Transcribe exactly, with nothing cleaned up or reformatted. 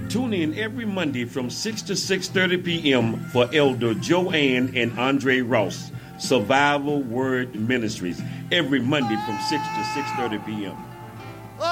Tune in every Monday from six to six thirty p.m. for Elder Joanne and Andre Ross, Survival Word Ministries, every Monday from six to six thirty p.m.